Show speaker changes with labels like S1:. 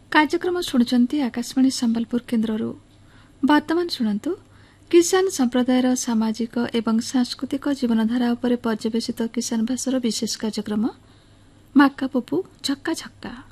S1: କାର୍ଯ୍ୟକ୍ରମ ଶୁଣୁଛନ୍ତି ଆକାଶବାଣୀ ସମ୍ବଲପୁର କେନ୍ଦ୍ରରୁ। ବର୍ତ୍ତମାନ ଶୁଣନ୍ତୁ କିଷାନ ସମ୍ପ୍ରଦାୟର ସାମାଜିକ ଏବଂ ସାଂସ୍କୃତିକ ଜୀବନଧାରା ଉପରେ ପର୍ଯ୍ୟବେସିତ କିଷାନ ଭାଷାର ବିଶେଷ କାର୍ଯ୍ୟକ୍ରମ ମାକା ପପୁ ଝକ୍କା ଝକ୍କା।